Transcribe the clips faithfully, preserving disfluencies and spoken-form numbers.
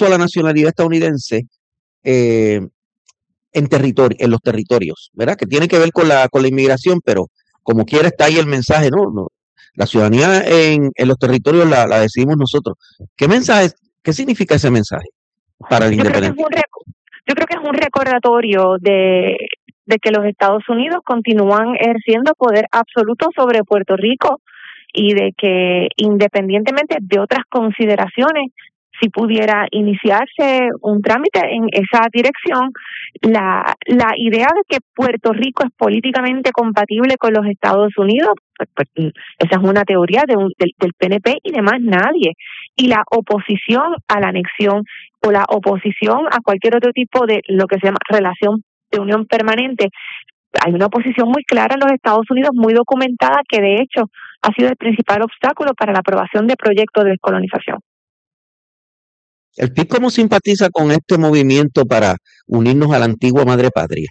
acceso a la nacionalidad estadounidense eh, en territorio, en los territorios, ¿verdad? Que tiene que ver con la, con la inmigración, pero como quiera está ahí el mensaje, ¿no? no la ciudadanía en, en los territorios la, la decidimos nosotros. ¿Qué mensaje, qué significa ese mensaje para el independentismo? Yo creo que es un recordatorio de, de que los Estados Unidos continúan ejerciendo poder absoluto sobre Puerto Rico y de que independientemente de otras consideraciones, si pudiera iniciarse un trámite en esa dirección, la, la idea de que Puerto Rico es políticamente compatible con los Estados Unidos, pues, pues, esa es una teoría de un, del, del P N P y de más nadie. Y la oposición a la anexión o la oposición a cualquier otro tipo de lo que se llama relación de unión permanente, hay una oposición muy clara en los Estados Unidos, muy documentada, que de hecho ha sido el principal obstáculo para la aprobación de proyectos de descolonización. ¿El P I B cómo simpatiza con este movimiento para unirnos a la antigua madre patria?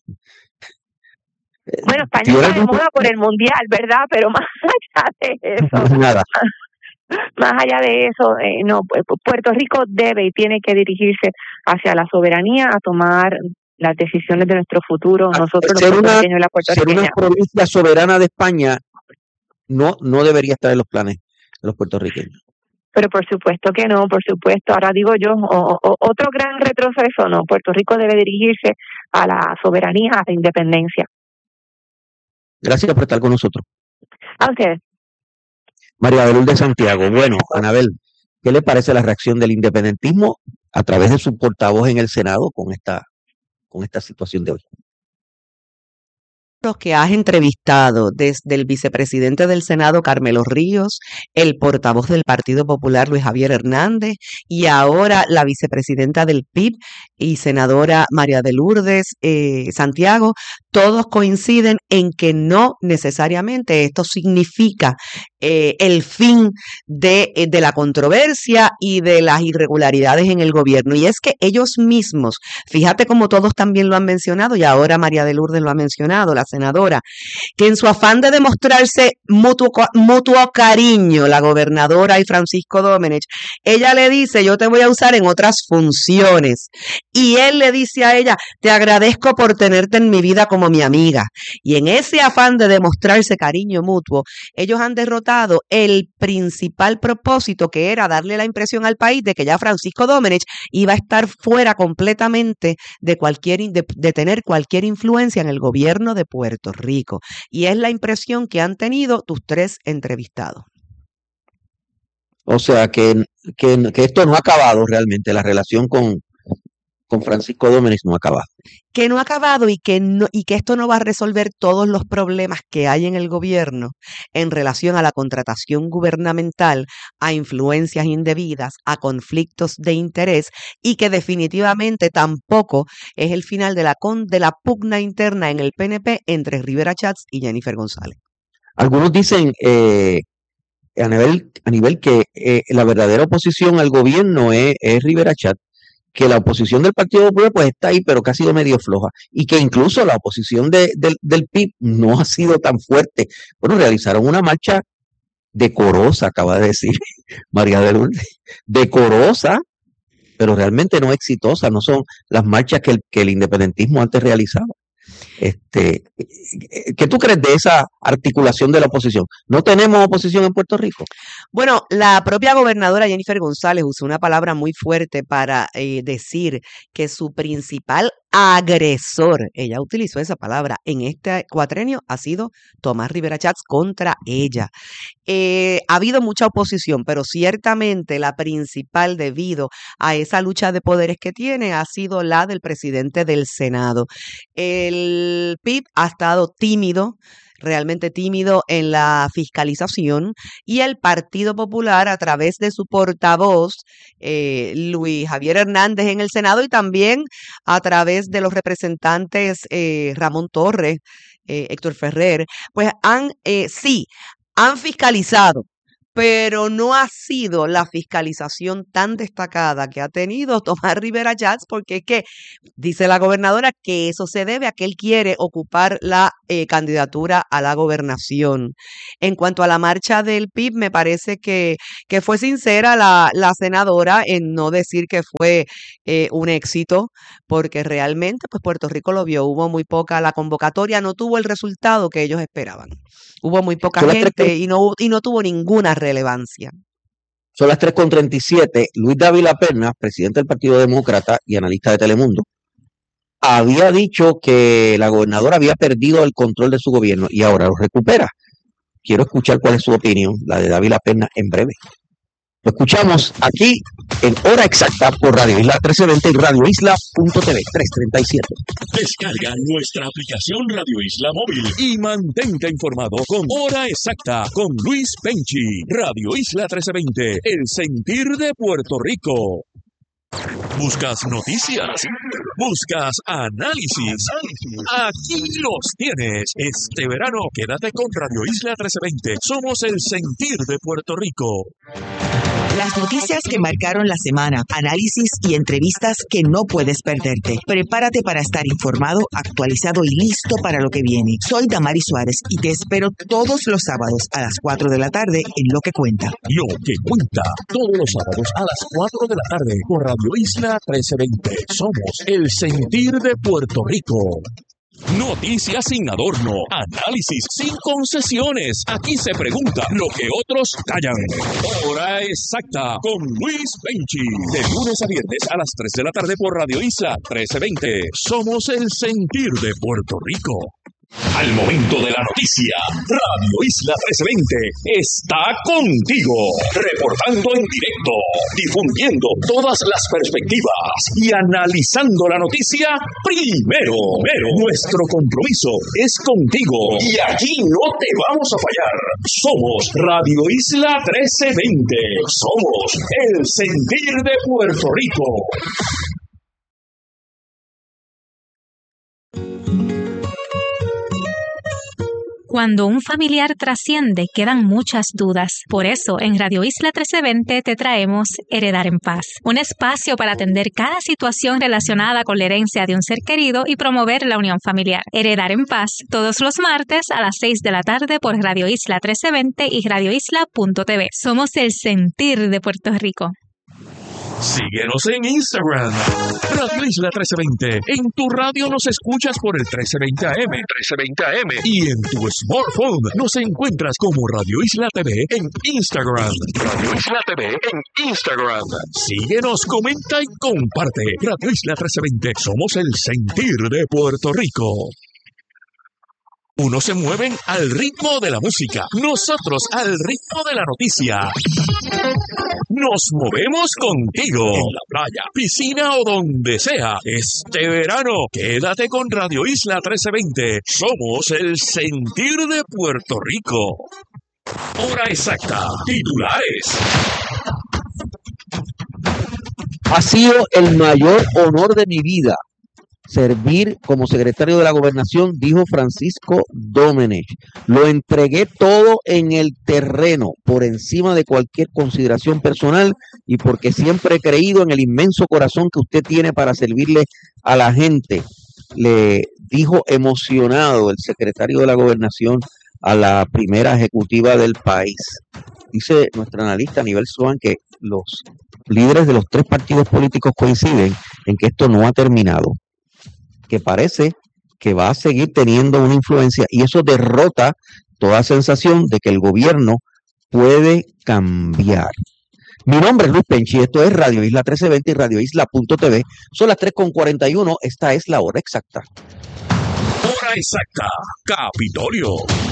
Bueno, España está de moda por el mundial, ¿verdad? Pero más allá de eso, nada. Más allá de eso, eh, no, Puerto Rico debe y tiene que dirigirse hacia la soberanía, a tomar las decisiones de nuestro futuro. Nosotros ser los una, y la ser una provincia soberana de España no, no debería estar en los planes de los puertorriqueños. Pero por supuesto que no, por supuesto. Ahora digo yo, o, o, otro gran retroceso, no. Puerto Rico debe dirigirse a la soberanía, a la independencia. Gracias por estar con nosotros. A ustedes. María de Lourdes Santiago. Bueno, Anabel, ¿qué le parece la reacción del independentismo a través de su portavoz en el Senado con esta, con esta situación de hoy? Los que has entrevistado, desde el vicepresidente del Senado, Carmelo Ríos, el portavoz del Partido Popular, Luis Javier Hernández, y ahora la vicepresidenta del P I B y senadora María de Lourdes eh, Santiago, todos coinciden en que no necesariamente esto significa eh, el fin de, de la controversia y de las irregularidades en el gobierno. Y es que ellos mismos, fíjate como todos también lo han mencionado, y ahora María de Lourdes lo ha mencionado, la senadora, que en su afán de demostrarse mutuo, mutuo cariño, la gobernadora y Francisco Domenech, ella le dice, yo te voy a usar en otras funciones. Y él le dice a ella, te agradezco por tenerte en mi vida como mi amiga. Y en ese afán de demostrarse cariño mutuo, ellos han derrotado el principal propósito, que era darle la impresión al país de que ya Francisco Domenech iba a estar fuera completamente de cualquier, de, de tener cualquier influencia en el gobierno de Puerto Rico. Y es la impresión que han tenido tus tres entrevistados. O sea, que, que, que esto no ha acabado realmente, la relación con, con Francisco Domenech no ha acabado. Que no ha acabado y que, no, y que esto no va a resolver todos los problemas que hay en el gobierno en relación a la contratación gubernamental, a influencias indebidas, a conflictos de interés, y que definitivamente tampoco es el final de la, con, de la pugna interna en el P N P entre Rivera Schatz y Jennifer González. Algunos dicen, eh, a, nivel, a nivel que eh, la verdadera oposición al gobierno es, es Rivera Schatz, que la oposición del Partido Popular pues está ahí, pero que ha sido medio floja, y que incluso la oposición de, de, del P I B no ha sido tan fuerte. Bueno, realizaron una marcha decorosa, acaba de decir María de Lourdes, decorosa, pero realmente no exitosa, no son las marchas que el, que el independentismo antes realizaba. Este, ¿qué tú crees de esa articulación de la oposición? ¿No tenemos oposición en Puerto Rico? Bueno, la propia gobernadora Jennifer González usó una palabra muy fuerte para eh, decir que su principal agresor, ella utilizó esa palabra, en este cuatrenio ha sido Tomás Rivera Schatz contra ella. Eh, ha habido mucha oposición, pero ciertamente la principal, debido a esa lucha de poderes que tiene, ha sido la del presidente del Senado. El P I B ha estado tímido, realmente tímido en la fiscalización, y el Partido Popular, a través de su portavoz, eh, Luis Javier Hernández, en el Senado, y también a través de los representantes eh, Ramón Torres, eh, Héctor Ferrer, pues han, eh, sí, han fiscalizado, pero no ha sido la fiscalización tan destacada que ha tenido Tomás Rivera Chats, porque es que dice la gobernadora que eso se debe a que él quiere ocupar la eh, candidatura a la gobernación. En cuanto a la marcha del P I B, me parece que, que fue sincera la, la senadora en no decir que fue eh, un éxito, porque realmente pues Puerto Rico lo vio, hubo muy poca, la convocatoria no tuvo el resultado que ellos esperaban. Hubo muy poca Son las tres gente con, y no, y no tuvo ninguna relevancia. son las tres con treinta y siete. Luis Dávila Pernas, presidente del Partido Demócrata y analista de Telemundo, había dicho que la gobernadora había perdido el control de su gobierno y ahora lo recupera. Quiero escuchar cuál es su opinión, la de Dávila Pernas, en breve. Lo escuchamos aquí en Hora Exacta por Radio Isla trece veinte y Radio Isla punto T V trescientos treinta y siete. Descarga nuestra aplicación Radio Isla Móvil y mantente informado con Hora Exacta con Luis Penchi. Radio Isla trece veinte, el sentir de Puerto Rico. ¿Buscas noticias? ¿Buscas análisis? Aquí los tienes. Este verano quédate con Radio Isla trece veinte. Somos el sentir de Puerto Rico. Las noticias que marcaron la semana, análisis y entrevistas que no puedes perderte. Prepárate para estar informado, actualizado y listo para lo que viene. Soy Damari Suárez y te espero todos los sábados a las cuatro de la tarde en Lo que Cuenta. Lo que Cuenta, todos los sábados a las cuatro de la tarde por Radio Isla trece veinte. Somos el sentir de Puerto Rico. Noticias sin adorno, análisis sin concesiones. Aquí se pregunta lo que otros callan. Hora Exacta con Luis Penchi. De lunes a viernes a las tres de la tarde por Radio Isla trece veinte. Somos el sentir de Puerto Rico. Al momento de la noticia, Radio Isla trece veinte está contigo, reportando en directo, difundiendo todas las perspectivas y analizando la noticia primero. Pero nuestro compromiso es contigo y aquí no te vamos a fallar. Somos Radio Isla trece veinte, somos el sentir de Puerto Rico. Cuando un familiar trasciende, quedan muchas dudas. Por eso, en Radio Isla trece veinte te traemos Heredar en Paz, un espacio para atender cada situación relacionada con la herencia de un ser querido y promover la unión familiar. Heredar en Paz, todos los martes a las seis de la tarde por Radio Isla trece veinte y Radio Isla punto T V. Somos el sentir de Puerto Rico. Síguenos en Instagram, Radio Isla trece veinte. En tu radio nos escuchas por el trece veinte A M, trece veinte A M. Y en tu smartphone nos encuentras como Radio Isla T V en Instagram. Radio Isla T V en Instagram. Síguenos, comenta y comparte. Radio Isla trece veinte. Somos el sentir de Puerto Rico. Unos se mueven al ritmo de la música, nosotros al ritmo de la noticia. Nos movemos contigo en la playa, piscina o donde sea. Este verano, quédate con Radio Isla trece veinte. Somos el sentir de Puerto Rico. Hora Exacta. Titulares. Ha sido el mayor honor de mi vida servir como secretario de la Gobernación, dijo Francisco Domenech. Lo entregué todo en el terreno, por encima de cualquier consideración personal y porque siempre he creído en el inmenso corazón que usted tiene para servirle a la gente, le dijo emocionado el secretario de la Gobernación a la primera ejecutiva del país. Dice nuestra analista Aníbal Swan que los líderes de los tres partidos políticos coinciden en que esto no ha terminado, que parece que va a seguir teniendo una influencia y eso derrota toda sensación de que el gobierno puede cambiar. Mi nombre es Luis Penchi, esto es Radio Isla trece veinte y Radio Isla punto T V. Son las tres con cuarenta y uno, esta es la hora exacta. Hora Exacta, Capitolio.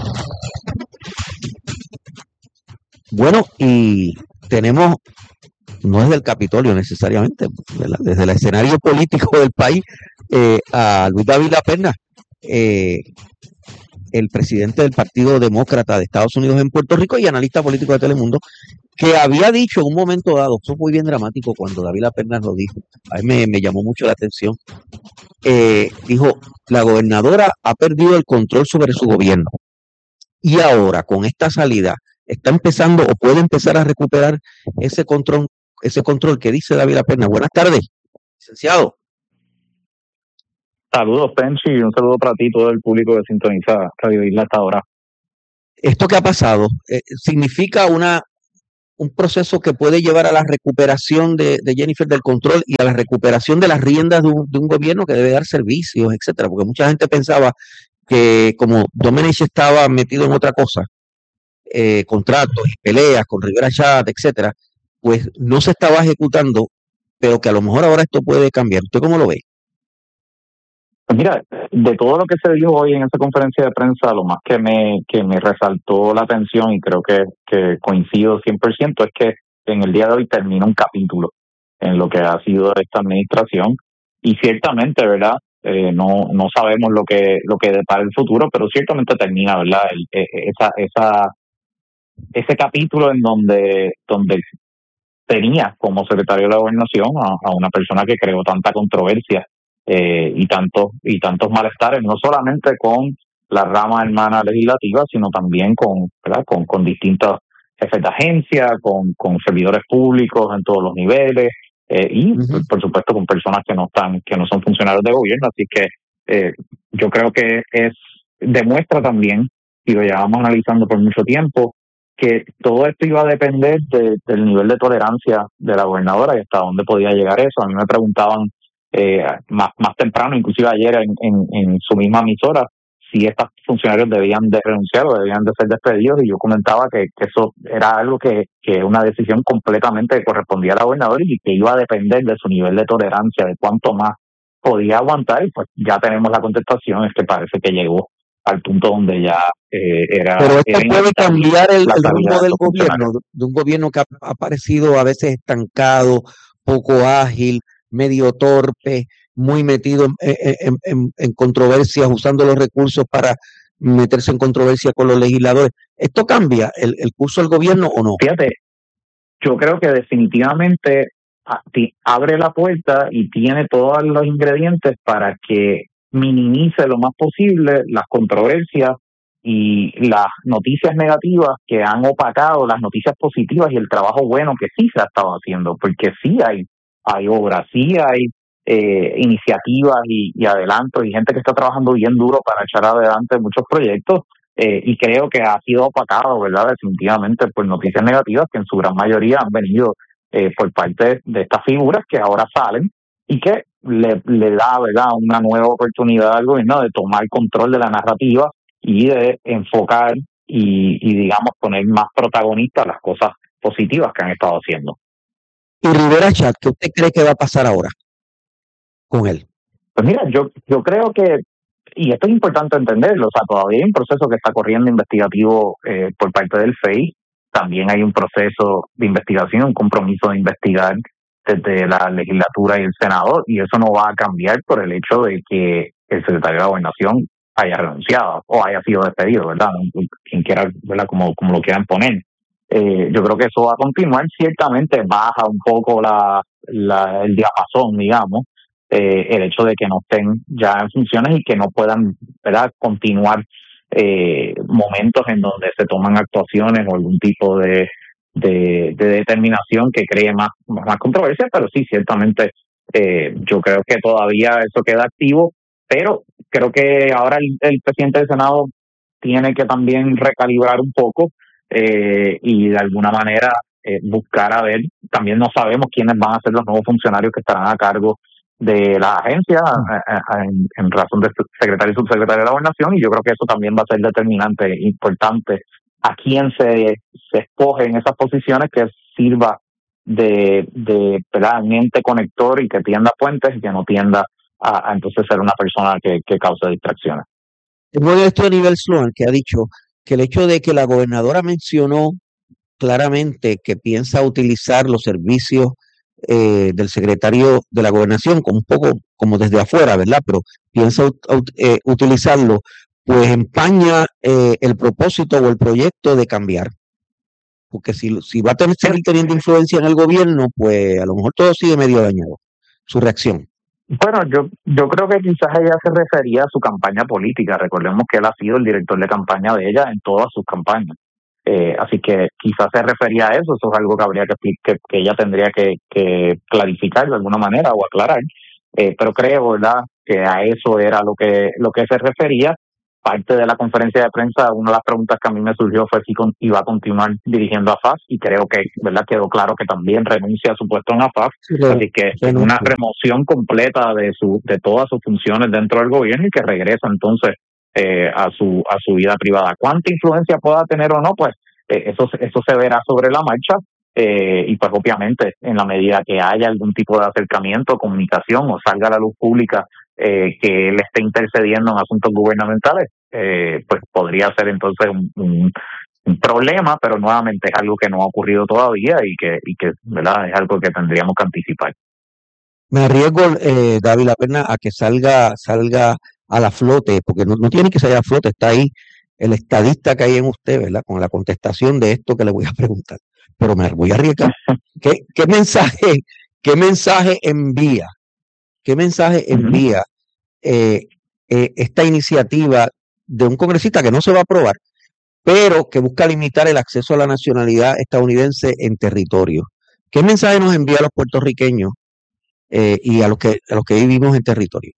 Bueno, y tenemos, no es del Capitolio necesariamente, ¿verdad? Desde el escenario político del país, eh, a Luis Dávila Pernas, eh, el presidente del Partido Demócrata de Estados Unidos en Puerto Rico y analista político de Telemundo, que había dicho en un momento dado, eso fue bien dramático cuando Dávila Pernas lo dijo, a mí me, me llamó mucho la atención, eh, dijo, la gobernadora ha perdido el control sobre su gobierno y ahora con esta salida está empezando o puede empezar a recuperar ese control, ese control que dice David La Perna. Buenas tardes, licenciado. Saludos, Penchi, y un saludo para ti y todo el público que sintoniza Radio Isla hasta ahora. Esto que ha pasado eh, significa una un proceso que puede llevar a la recuperación de, de Jennifer del control y a la recuperación de las riendas de un, de un gobierno que debe dar servicios, etcétera, porque mucha gente pensaba que como Domenech estaba metido en otra cosa, eh, contratos y peleas con Rivera Chat, etcétera, pues no se estaba ejecutando, pero que a lo mejor ahora esto puede cambiar. ¿Usted cómo lo ve? Pues mira, de todo lo que se dijo hoy en esa conferencia de prensa, lo más que me que me resaltó la atención, y creo que, que coincido cien por ciento, es que en el día de hoy termina un capítulo en lo que ha sido esta administración, y ciertamente, ¿verdad? Eh, no no sabemos lo que lo que depara el futuro, pero ciertamente termina, ¿verdad? El, esa esa ese capítulo en donde donde tenía como secretario de la Gobernación a, a una persona que creó tanta controversia Eh, y tantos y tantos malestares, no solamente con la rama hermana legislativa, sino también con, ¿verdad? con, con distintos jefes de agencia, con, con servidores públicos en todos los niveles, eh, y uh-huh. por supuesto con personas que no están, que no son funcionarios de gobierno. Así que eh, yo creo que es demuestra también, y lo llevamos analizando por mucho tiempo, que todo esto iba a depender de, del nivel de tolerancia de la gobernadora y hasta dónde podía llegar eso. A mí me preguntaban Eh, más más temprano, inclusive ayer en, en, en su misma emisora, si estos funcionarios debían de renunciar o debían de ser despedidos, y yo comentaba que, que eso era algo que, que una decisión completamente que correspondía a la gobernadora y que iba a depender de su nivel de tolerancia, de cuánto más podía aguantar, y pues ya tenemos la contestación, es que parece que llegó al punto donde ya eh, era... Pero esto era puede cambiar el, el rumbo del gobierno, de un gobierno que ha, ha parecido a veces estancado, poco ágil, medio torpe, muy metido en, en, en, en controversias, usando los recursos para meterse en controversia con los legisladores. ¿Esto cambia el, el curso del gobierno o no? Fíjate, yo creo que definitivamente abre la puerta y tiene todos los ingredientes para que minimice lo más posible las controversias y las noticias negativas que han opacado las noticias positivas y el trabajo bueno que sí se ha estado haciendo, porque sí hay hay obras, sí hay eh, iniciativas y, y adelantos y gente que está trabajando bien duro para echar adelante muchos proyectos, eh, y creo que ha sido opacado, ¿verdad? Definitivamente por noticias negativas que en su gran mayoría han venido eh, por parte de estas figuras que ahora salen y que le, le da, ¿verdad?, una nueva oportunidad al gobierno de tomar control de la narrativa y de enfocar y, y digamos, poner más protagonistas las cosas positivas que han estado haciendo. Y Rivera Chat, ¿qué usted cree que va a pasar ahora con él? Pues mira, yo yo creo que, y esto es importante entenderlo, o sea, todavía hay un proceso que está corriendo investigativo eh, por parte del F E I, también hay un proceso de investigación, un compromiso de investigar desde la legislatura y el Senado, y eso no va a cambiar por el hecho de que el secretario de la Gobernación haya renunciado o haya sido despedido, ¿verdad? Quien quiera, ¿verdad? Como, como lo quieran poner. Eh, yo creo que eso va a continuar, ciertamente baja un poco la, la el diapasón, digamos, eh, el hecho de que no estén ya en funciones y que no puedan, ¿verdad?, continuar eh, momentos en donde se toman actuaciones o algún tipo de, de, de determinación que cree más, más controversia, pero sí, ciertamente eh, yo creo que todavía eso queda activo, pero creo que ahora el, el presidente del Senado tiene que también recalibrar un poco Eh, y de alguna manera eh, buscar a ver, también no sabemos quiénes van a ser los nuevos funcionarios que estarán a cargo de la agencia en, en razón de secretario y subsecretario de la Gobernación, y yo creo que eso también va a ser determinante, importante, a quién se, se escoge en esas posiciones que sirva de, de ¿verdad?, un ente conector y que tienda puentes y que no tienda a, a entonces ser una persona que, que cause distracciones. Tengo esto de nivel Sloan que ha dicho que el hecho de que la gobernadora mencionó claramente que piensa utilizar los servicios eh, del secretario de la Gobernación, como un poco como desde afuera, ¿verdad? Pero piensa ut- eh, utilizarlo, pues empaña eh, el propósito o el proyecto de cambiar. Porque si, si va a tener, seguir teniendo influencia en el gobierno, pues a lo mejor todo sigue medio dañado, su reacción. Bueno, yo yo creo que quizás ella se refería a su campaña política. Recordemos que él ha sido el director de campaña de ella en todas sus campañas. Eh, así que quizás se refería a eso, eso es algo que habría que, que, que ella tendría que, que clarificar de alguna manera o aclarar, eh, pero creo, ¿verdad?, que a eso era lo que lo que se refería. Parte de la conferencia de prensa, una de las preguntas que a mí me surgió fue si con, iba a continuar dirigiendo a F A S, y creo que, ¿verdad?, quedó claro que también renuncia a su puesto en A F A S, sí, así que es una remoción completa de su de todas sus funciones dentro del gobierno y que regresa entonces eh, a su a su vida privada. ¿Cuánta influencia pueda tener o no? Pues eh, eso eso se verá sobre la marcha, eh, y pues obviamente en la medida que haya algún tipo de acercamiento, comunicación o salga a la luz pública eh, que él esté intercediendo en asuntos gubernamentales, eh, pues podría ser entonces un, un, un problema, pero nuevamente es algo que no ha ocurrido todavía y que y que verdad es algo que tendríamos que anticipar. Me arriesgo, eh, David La Perna, a que salga salga a la flote, porque no, no tiene que salir a flote, está ahí el estadista que hay en usted, ¿verdad?, con la contestación de esto que le voy a preguntar, pero me voy a arriesgar. ¿Qué, qué mensaje, qué mensaje envía, qué mensaje envía eh, eh, esta iniciativa de un congresista que no se va a aprobar, pero que busca limitar el acceso a la nacionalidad estadounidense en territorio? ¿Qué mensaje nos envía a los puertorriqueños eh, y a los que a los que vivimos en territorio?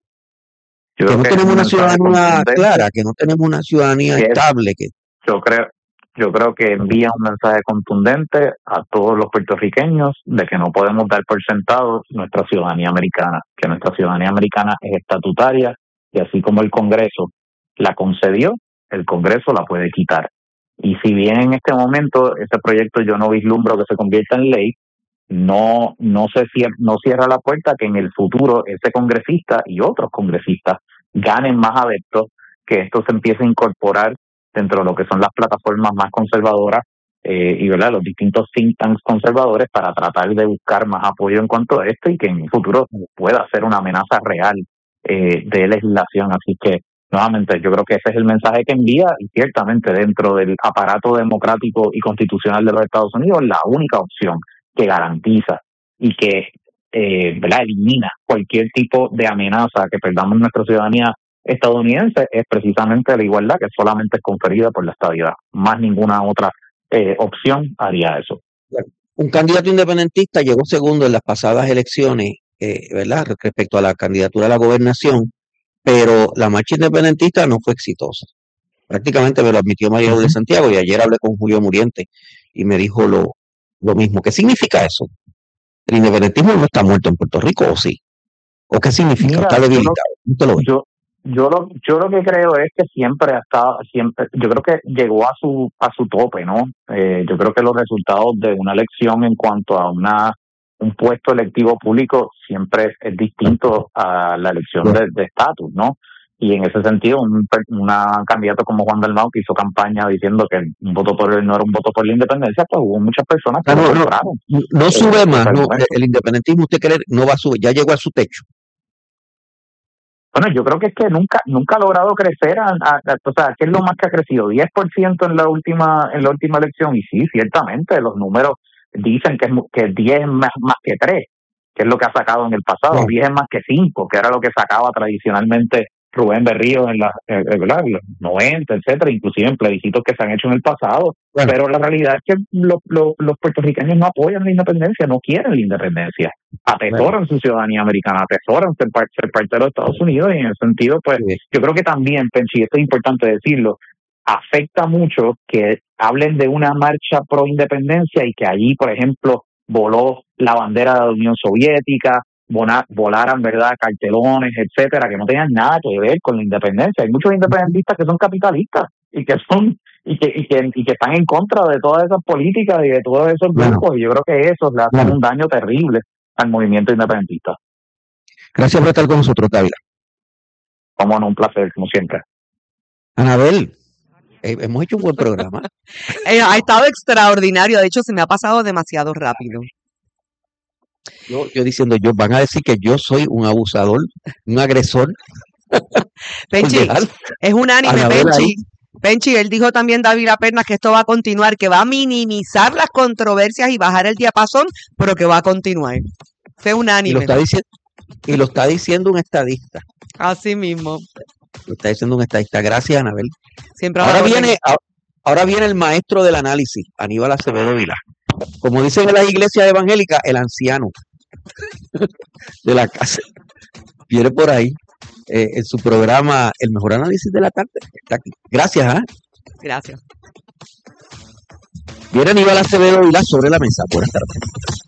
Yo que no que tenemos una ciudadanía clara, que no tenemos una ciudadanía que estable. Que... Yo creo yo creo que envía un mensaje contundente a todos los puertorriqueños de que no podemos dar por sentado nuestra ciudadanía americana, que nuestra ciudadanía americana es estatutaria y así como el Congreso la concedió, el Congreso la puede quitar. Y si bien en este momento ese proyecto yo no vislumbro que se convierta en ley, no no se cierra, no cierra la puerta que en el futuro ese congresista y otros congresistas ganen más adeptos, que esto se empiece a incorporar dentro de lo que son las plataformas más conservadoras eh, y verdad los distintos think tanks conservadores para tratar de buscar más apoyo en cuanto a esto y que en el futuro pueda ser una amenaza real eh, de legislación. Así que nuevamente yo creo que ese es el mensaje que envía, y ciertamente dentro del aparato democrático y constitucional de los Estados Unidos la única opción que garantiza y que eh, ¿verdad? elimina cualquier tipo de amenaza que perdamos nuestra ciudadanía estadounidense es precisamente la igualdad, que solamente es conferida por la estadidad. Más ninguna otra eh, opción haría eso. Un candidato independentista llegó segundo en las pasadas elecciones, eh, ¿verdad?, respecto a la candidatura a la gobernación, pero la marcha independentista no fue exitosa. Prácticamente me lo admitió María Lourdes Santiago, y ayer hablé con Julio Muriente y me dijo lo Lo mismo. ¿Qué significa eso? ¿El independentismo no está muerto en Puerto Rico o sí? ¿O qué significa? Mira, ¿Está debilitado? Yo, lo, yo, yo, lo, yo lo que creo es que siempre ha estado, siempre, yo creo que llegó a su a su tope, ¿no? Eh, yo creo que los resultados de una elección en cuanto a una un puesto electivo público siempre es, es distinto a la elección de estatus, ¿no? Y en ese sentido, un una candidato como Juan Dalmau, que hizo campaña diciendo que un voto por él no era un voto por la independencia, pues hubo muchas personas que no, lo no, compraron. No, no sube eh, más, no, el independentismo, usted cree, no va a subir, ya llegó a su techo. Bueno, yo creo que es que nunca nunca ha logrado crecer, a, a, a, o sea, ¿qué es lo más que ha crecido? diez por ciento en la última en la última elección, y sí, ciertamente, los números dicen que, es, que diez es más, más que tres, que es lo que ha sacado en el pasado, no. diez es más que cinco, que era lo que sacaba tradicionalmente Rubén Berrío en, la, eh, ¿verdad? los noventa, etcétera, inclusive en plebiscitos que se han hecho en el pasado. Bueno. Pero la realidad es que lo, lo, los puertorriqueños no apoyan la independencia, no quieren la independencia. Atesoran bueno. su ciudadanía americana, atesoran ser, par, ser parte de los Estados Unidos, y en ese sentido, pues, sí. yo creo que también, Penchi, esto es importante decirlo, afecta mucho que hablen de una marcha pro independencia y que allí, por ejemplo, voló la bandera de la Unión Soviética, volaran, ¿verdad?, cartelones, etcétera, que no tenían nada que ver con la independencia. Hay muchos independentistas que son capitalistas y que son y que y que, y que están en contra de todas esas políticas y de todos esos grupos, bueno, y yo creo que eso le hace bueno. un daño terrible al movimiento independentista. Gracias por estar con nosotros, David. Vamos, un placer, como siempre. Anabel, eh, hemos hecho un buen programa. eh, ha estado extraordinario, de hecho se me ha pasado demasiado rápido. Yo, yo diciendo, yo van a decir que yo soy un abusador, un agresor. Penchi, es unánime, Penchi. Penchi, él dijo también, David La Perna, que esto va a continuar, que va a minimizar las controversias y bajar el diapasón, pero que va a continuar. Fue unánime. Y lo está diciendo, y lo está diciendo un estadista. Así mismo. Lo está diciendo un estadista. Gracias, Anabel. Siempre ahora viene, Ahora viene el maestro del análisis, Aníbal Acevedo Vilá. Como dicen en las iglesias evangélicas, el anciano de la casa. Viene por ahí eh, en su programa El Mejor Análisis de la Tarde. Está aquí. Gracias, ¿eh? Gracias. Viene Aníbal Acevedo Vilá sobre la mesa. Buenas tardes.